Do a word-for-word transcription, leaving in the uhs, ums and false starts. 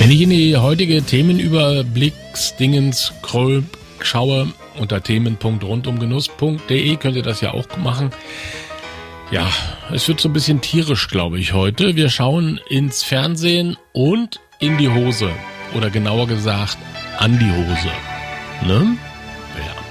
Wenn ich in die heutige Themenüberblicks-Dingens scroll, schaue, unter themen punkt rundumgenuss punkt de könnt ihr das ja auch machen. Ja, es wird so ein bisschen tierisch, glaube ich, heute. Wir schauen ins Fernsehen und in die Hose. Oder genauer gesagt, an die Hose. Ne? Ja.